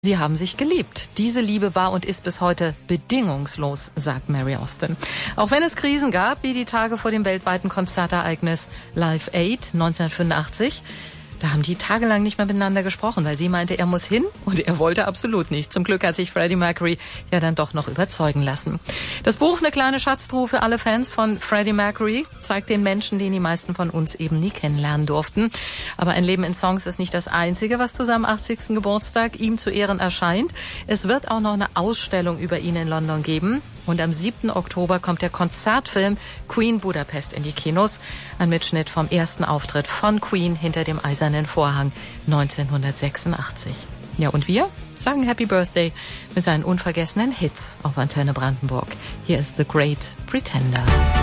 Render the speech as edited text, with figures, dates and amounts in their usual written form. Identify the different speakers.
Speaker 1: Sie haben sich geliebt. Diese Liebe war und ist bis heute bedingungslos, sagt Mary Austin. Auch wenn es Krisen gab, wie die Tage vor dem weltweiten Konzertereignis Live Aid 1985, da haben die tagelang nicht mehr miteinander gesprochen, weil sie meinte, er muss hin und er wollte absolut nicht. Zum Glück hat sich Freddie Mercury ja dann doch noch überzeugen lassen. Das Buch Eine kleine Schatztruhe für alle Fans von Freddie Mercury zeigt den Menschen, den die meisten von uns eben nie kennenlernen durften. Aber ein Leben in Songs ist nicht das Einzige, was zu seinem 80. Geburtstag ihm zu Ehren erscheint. Es wird auch noch eine Ausstellung über ihn in London geben. Und am 7. Oktober kommt der Konzertfilm Queen Budapest in die Kinos. Ein Mitschnitt vom ersten Auftritt von Queen hinter dem Eisernen Vorhang 1986. Ja, und wir sagen Happy Birthday mit seinen unvergessenen Hits auf Antenne Brandenburg. Hier ist The Great Pretender.